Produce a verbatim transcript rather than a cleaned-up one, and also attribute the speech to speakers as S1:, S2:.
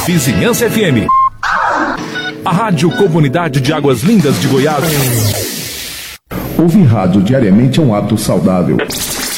S1: Vizinhança F M. A Rádio Comunidade de Águas Lindas de Goiás.
S2: Ouvir rádio diariamente é um ato saudável.